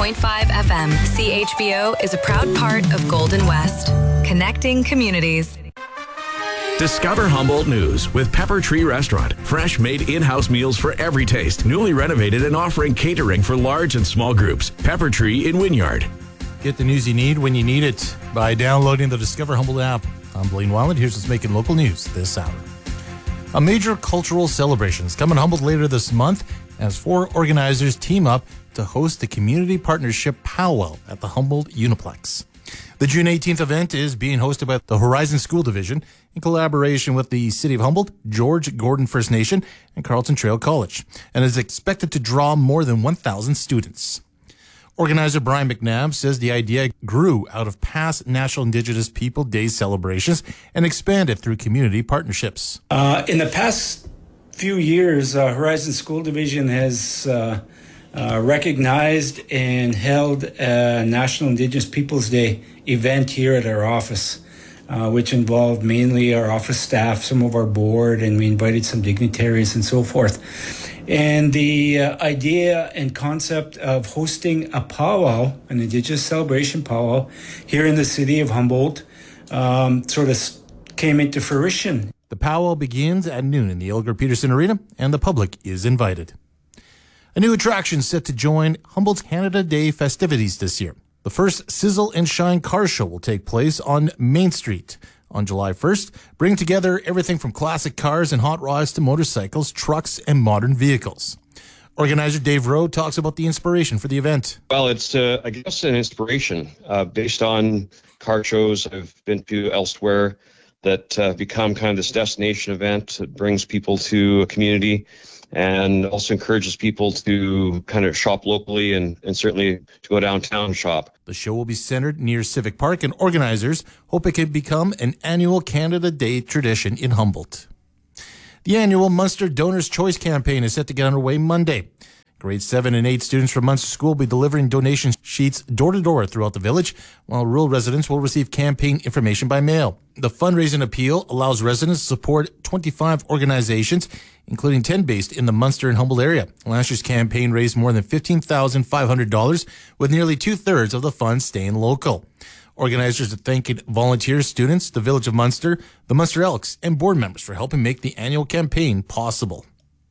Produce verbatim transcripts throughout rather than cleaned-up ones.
point five F M. C H B O is a proud part of Golden West, connecting communities. Discover Humboldt News with Pepper Tree Restaurant. Fresh made in-house meals for every taste. Newly renovated and offering catering for large and small groups. Pepper Tree in Wynyard. Get the news you need when you need it by downloading the Discover Humboldt app. I'm Blaine Weiland. Here's what's making local news this hour. A major cultural celebration is coming to Humboldt later this month as four organizers team up to host the Community Partnership Powwow at the Humboldt Uniplex. The June eighteenth event is being hosted by the Horizon School Division in collaboration with the City of Humboldt, George Gordon First Nation, and Carleton Trail College, and is expected to draw more than one thousand students. Organizer Brian McNabb says the idea grew out of past National Indigenous People Day celebrations and expanded through community partnerships. Uh, in the past few years, uh, Horizon School Division has uh, uh, recognized and held a National Indigenous Peoples Day event here at our office, uh, which involved mainly our office staff, some of our board, and we invited some dignitaries and so forth. And the uh, idea and concept of hosting a powwow, an Indigenous celebration powwow, here in the city of Humboldt um, sort of came into fruition. The powwow begins at noon in the Elgar Peterson Arena, and the public is invited. A new attraction set to join Humboldt's Canada Day festivities this year. The first Sizzle and Shine car show will take place on Main Street on July first, bringing together everything from classic cars and hot rods to motorcycles, trucks, and modern vehicles. Organizer Dave Rowe talks about the inspiration for the event. Well, it's, uh, I guess, an inspiration uh, based on car shows I've been to elsewhere that uh, become kind of this destination event that brings people to a community and also encourages people to kind of shop locally and, and certainly to go downtown and shop. The show will be centered near Civic Park, and organizers hope it can become an annual Canada Day tradition in Humboldt. The annual Munster Donors' Choice campaign is set to get underway Monday. Grade seven and eight students from Munster School will be delivering donation sheets door-to-door throughout the village, while rural residents will receive campaign information by mail. The fundraising appeal allows residents to support twenty-five organizations, including ten based in the Munster and Humboldt area. Last year's campaign raised more than fifteen thousand five hundred dollars, with nearly two-thirds of the funds staying local. Organizers are thanking volunteers, students, the Village of Munster, the Munster Elks, and board members for helping make the annual campaign possible.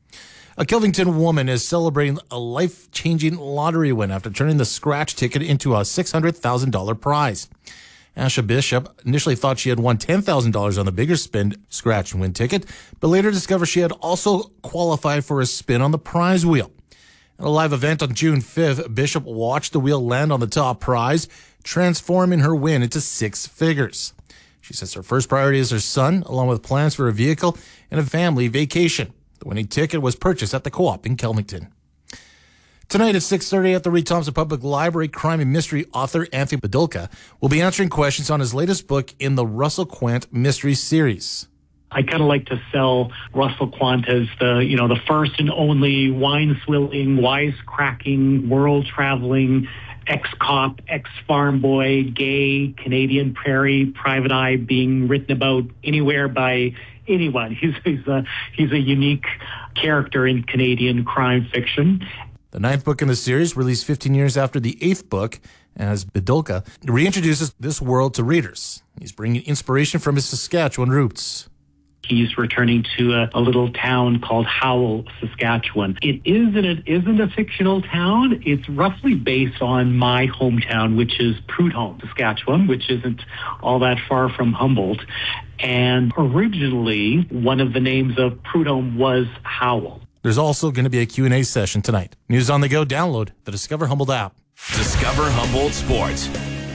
A Kelvington woman is celebrating a life-changing lottery win after turning the scratch ticket into a six hundred thousand dollars prize. Asha Bishop initially thought she had won ten thousand dollars on the bigger spin scratch and win ticket, but later discovered she had also qualified for a spin on the prize wheel. At a live event on June fifth, Bishop watched the wheel land on the top prize, transforming her win into six figures. She says her first priority is her son, along with plans for a vehicle and a family vacation. The winning ticket was purchased at the Co-op in Kelvington. Tonight at six thirty at the Reed Thompson Public Library, crime and mystery author Anthony Bedulka will be answering questions on his latest book in the Russell Quant Mystery Series. I kind of like to sell Russell Quant as the, you know, the first and only wine-swilling, wise-cracking, world-traveling, ex-cop, ex-farm boy, gay, Canadian prairie, private eye being written about anywhere by anyone. He's, he's, a, he's a unique character in Canadian crime fiction. The ninth book in the series, released fifteen years after the eighth book, as Bedulka reintroduces this world to readers. He's bringing inspiration from his Saskatchewan roots. He's returning to a, a little town called Howell, Saskatchewan. It is and it isn't a fictional town. It's roughly based on my hometown, which is Prudhomme, Saskatchewan, which isn't all that far from Humboldt. And originally, one of the names of Prudhomme was Howell. There's also going to be a Q and A session tonight. News on the go, download the Discover Humboldt app. Discover Humboldt Sports.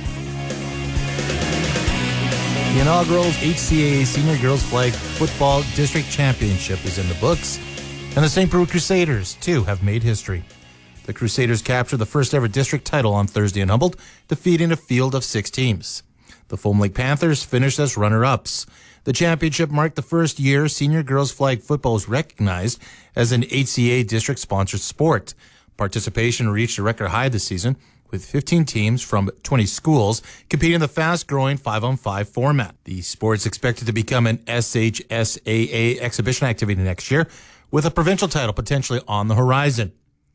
The inaugural H C A A Senior Girls Flag Football District Championship is in the books, and the Saint Preux Crusaders, too, have made history. The Crusaders captured the first ever district title on Thursday in Humboldt, defeating a field of six teams. The Foam Lake Panthers finished as runner-ups. The championship marked the first year senior girls flag football was recognized as an H C A A district-sponsored sport. Participation reached a record high this season, with fifteen teams from twenty schools competing in the fast-growing five-on-five format. The sport's expected to become an S H S A A exhibition activity next year, with a provincial title potentially on the horizon.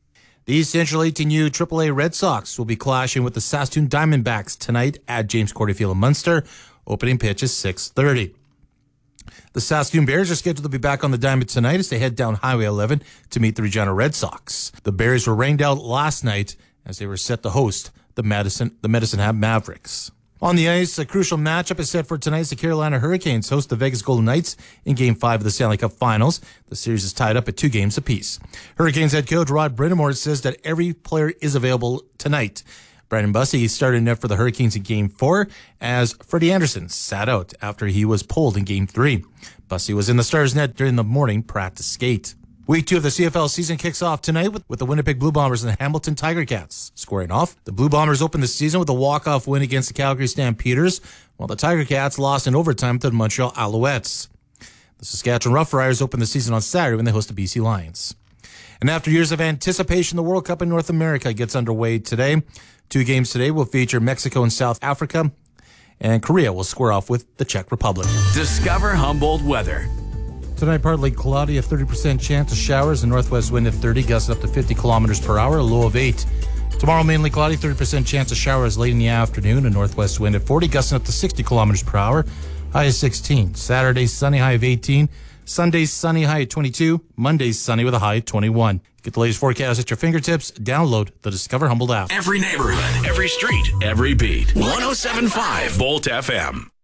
The Central eighteen U triple A Red Sox will be clashing with the Saskatoon Diamondbacks tonight at James Cordy Field in Munster. Opening pitch is six thirty. The Saskatoon Bears are scheduled to be back on the diamond tonight as they head down Highway eleven to meet the Regina Red Sox. The Bears were rained out last night as they were set to host the Madison, the Medicine Hat Mavericks. On the ice, a crucial matchup is set for tonight as the Carolina Hurricanes host the Vegas Golden Knights in Game five of the Stanley Cup Finals. The series is tied up at two games apiece. Hurricanes head coach Rod Brind'Amour says that every player is available tonight. Brandon Bussi started net for the Hurricanes in Game four as Freddie Anderson sat out after he was pulled in Game three. Bussi was in the Stars net during the morning practice skate. Week two of the C F L season kicks off tonight with, with the Winnipeg Blue Bombers and the Hamilton Tiger Cats. Squaring off, the Blue Bombers opened the season with a walk-off win against the Calgary Stampeders, while the Tiger Cats lost in overtime to the Montreal Alouettes. The Saskatchewan Roughriders opened the season on Saturday when they host the B C Lions. And after years of anticipation, the World Cup in North America gets underway today. Two games today will feature Mexico and South Africa, and Korea will square off with the Czech Republic. Discover Humboldt weather. Tonight, partly cloudy, a thirty percent chance of showers, a northwest wind at thirty, gusts up to fifty kilometers per hour, a low of eight. Tomorrow, mainly cloudy, thirty percent chance of showers late in the afternoon, a northwest wind at forty, gusting up to sixty kilometers per hour, high of sixteen. Saturday, sunny, high of eighteen. Sunday, sunny, high at twenty-two. Monday, sunny with a high of twenty-one. Get the latest forecast at your fingertips. Download the Discover Humboldt app. Every neighborhood, every street, every beat. one oh seven point five Volt F M.